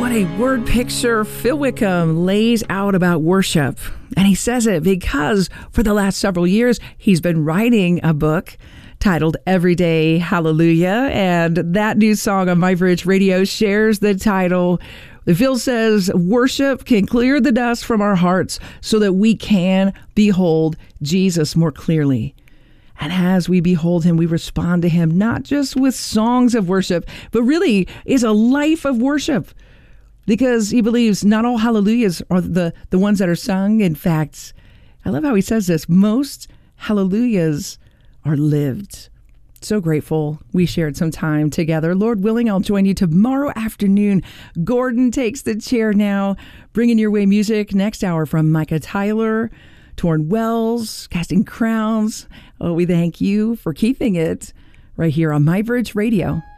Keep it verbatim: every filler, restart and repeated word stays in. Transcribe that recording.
What a word picture Phil Wickham lays out about worship. And he says it because for the last several years, he's been writing a book titled Everyday Hallelujah. And that new song on My Bridge Radio shares the title. Phil says, worship can clear the dust from our hearts so that we can behold Jesus more clearly. And as we behold him, we respond to him, not just with songs of worship, but really is a life of worship. Because he believes not all hallelujahs are the, the ones that are sung. In fact, I love how he says this. Most hallelujahs are lived. So grateful we shared some time together. Lord willing, I'll join you tomorrow afternoon. Gordon takes the chair now, bringing your way music next hour from Micah Tyler, Torn Wells, Casting Crowns. Oh, we thank you for keeping it right here on My Bridge Radio.